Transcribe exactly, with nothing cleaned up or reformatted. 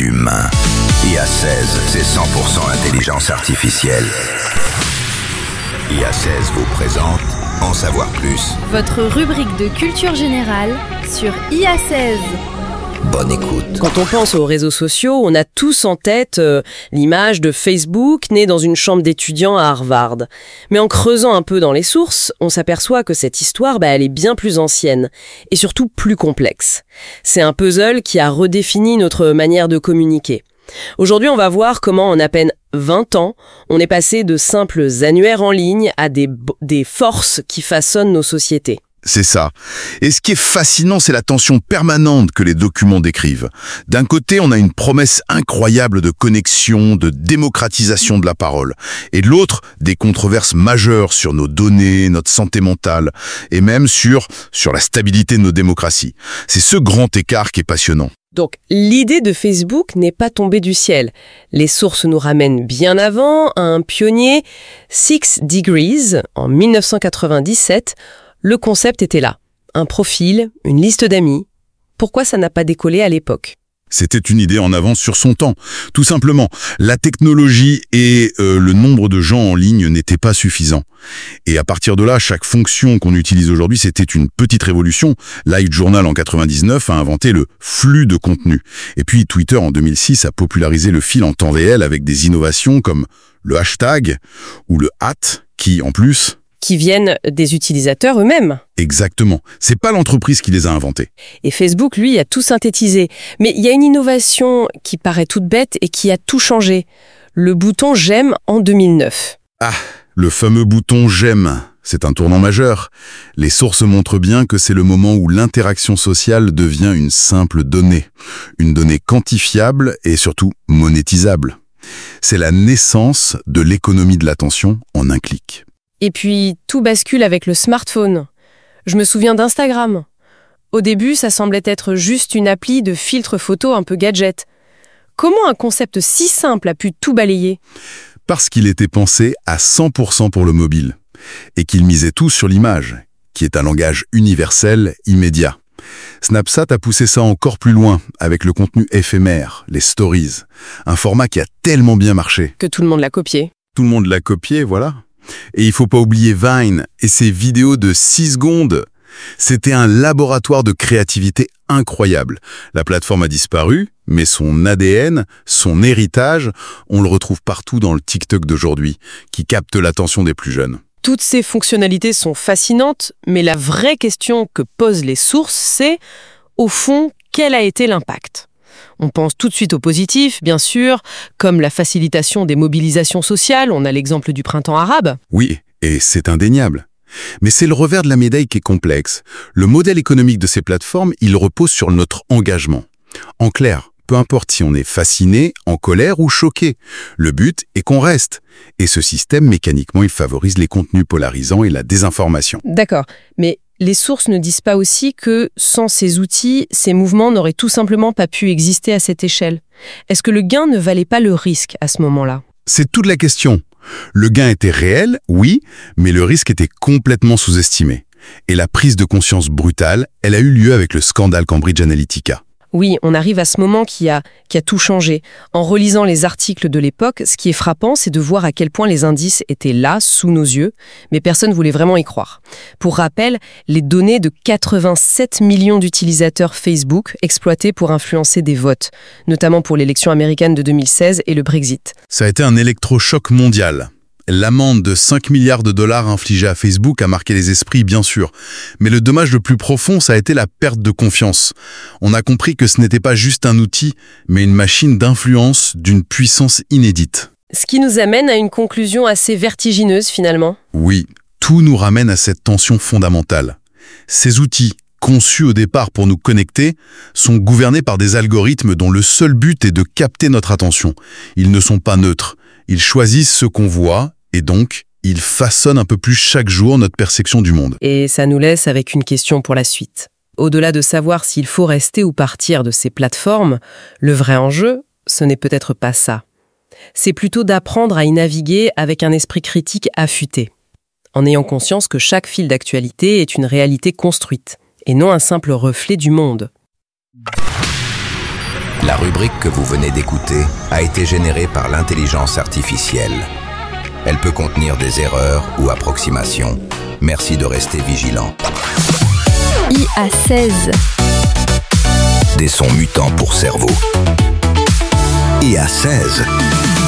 humain. I A seize, c'est cent pour cent intelligence artificielle. I A seize vous présente En savoir plus. Votre rubrique de culture générale sur I A seize. Bonne écoute. Quand on pense aux réseaux sociaux, on a tous en tête euh, l'image de Facebook né dans une chambre d'étudiants à Harvard. Mais en creusant un peu dans les sources, on s'aperçoit que cette histoire, bah, elle est bien plus ancienne et surtout plus complexe. C'est un puzzle qui a redéfini notre manière de communiquer. Aujourd'hui, on va voir comment en à peine vingt ans, on est passé de simples annuaires en ligne à des, des forces qui façonnent nos sociétés. C'est ça. Et ce qui est fascinant, c'est la tension permanente que les documents décrivent. D'un côté, on a une promesse incroyable de connexion, de démocratisation de la parole. Et de l'autre, des controverses majeures sur nos données, notre santé mentale, et même sur, sur la stabilité de nos démocraties. C'est ce grand écart qui est passionnant. Donc, l'idée de Facebook n'est pas tombée du ciel. Les sources nous ramènent bien avant à un pionnier, Six Degrees, en mille neuf cent quatre-vingt-dix-sept. Le concept était là. Un profil, une liste d'amis. Pourquoi ça n'a pas décollé à l'époque ? C'était une idée en avance sur son temps. Tout simplement, la technologie et euh, le nombre de gens en ligne n'étaient pas suffisants. Et à partir de là, chaque fonction qu'on utilise aujourd'hui, c'était une petite révolution. LiveJournal en quatre-vingt-dix-neuf a inventé le flux de contenu. Et puis Twitter en deux mille six a popularisé le fil en temps réel avec des innovations comme le hashtag ou le hat qui, en plus... qui viennent des utilisateurs eux-mêmes. Exactement. C'est pas l'entreprise qui les a inventés. Et Facebook, lui, a tout synthétisé. Mais il y a une innovation qui paraît toute bête et qui a tout changé. Le bouton « J'aime » en deux mille neuf. Ah, le fameux bouton « J'aime ». C'est un tournant majeur. Les sources montrent bien que c'est le moment où l'interaction sociale devient une simple donnée. Une donnée quantifiable et surtout monétisable. C'est la naissance de l'économie de l'attention en un clic. Et puis, tout bascule avec le smartphone. Je me souviens d'Instagram. Au début, ça semblait être juste une appli de filtre photo un peu gadget. Comment un concept si simple a pu tout balayer ? Parce qu'il était pensé à cent pour cent pour le mobile, et qu'il misait tout sur l'image, qui est un langage universel, immédiat. Snapchat a poussé ça encore plus loin, avec le contenu éphémère, les stories, un format qui a tellement bien marché. Que tout le monde l'a copié. Tout le monde l'a copié, voilà. Et il faut pas oublier Vine et ses vidéos de six secondes. C'était un laboratoire de créativité incroyable. La plateforme a disparu, mais son A D N, son héritage, on le retrouve partout dans le TikTok d'aujourd'hui, qui capte l'attention des plus jeunes. Toutes ces fonctionnalités sont fascinantes, mais la vraie question que posent les sources, c'est, au fond, quel a été l'impact ? On pense tout de suite au positif, bien sûr, comme la facilitation des mobilisations sociales, on a l'exemple du printemps arabe. Oui, et c'est indéniable. Mais c'est le revers de la médaille qui est complexe. Le modèle économique de ces plateformes, il repose sur notre engagement. En clair, peu importe si on est fasciné, en colère ou choqué, le but est qu'on reste. Et ce système, mécaniquement, il favorise les contenus polarisants et la désinformation. D'accord, mais... les sources ne disent pas aussi que, sans ces outils, ces mouvements n'auraient tout simplement pas pu exister à cette échelle. Est-ce que le gain ne valait pas le risque à ce moment-là ? C'est toute la question. Le gain était réel, oui, mais le risque était complètement sous-estimé. Et la prise de conscience brutale, elle a eu lieu avec le scandale Cambridge Analytica. Oui, on arrive à ce moment qui a, qui a tout changé. En relisant les articles de l'époque, ce qui est frappant, c'est de voir à quel point les indices étaient là, sous nos yeux, mais personne ne voulait vraiment y croire. Pour rappel, les données de quatre-vingt-sept millions d'utilisateurs Facebook exploités pour influencer des votes, notamment pour l'élection américaine de deux mille seize et le Brexit. Ça a été un électrochoc mondial. L'amende de cinq milliards de dollars infligée à Facebook a marqué les esprits, bien sûr. Mais le dommage le plus profond, ça a été la perte de confiance. On a compris que ce n'était pas juste un outil, mais une machine d'influence d'une puissance inédite. Ce qui nous amène à une conclusion assez vertigineuse, finalement. Oui, tout nous ramène à cette tension fondamentale. Ces outils, conçus au départ pour nous connecter, sont gouvernés par des algorithmes dont le seul but est de capter notre attention. Ils ne sont pas neutres. Ils choisissent ce qu'on voit, et donc, ils façonnent un peu plus chaque jour notre perception du monde. Et ça nous laisse avec une question pour la suite. Au-delà de savoir s'il faut rester ou partir de ces plateformes, le vrai enjeu, ce n'est peut-être pas ça. C'est plutôt d'apprendre à y naviguer avec un esprit critique affûté, en ayant conscience que chaque fil d'actualité est une réalité construite, et non un simple reflet du monde. La rubrique que vous venez d'écouter a été générée par l'intelligence artificielle. Elle peut contenir des erreurs ou approximations. Merci de rester vigilant. I A seize. Des sons mutants pour cerveau. I A seize.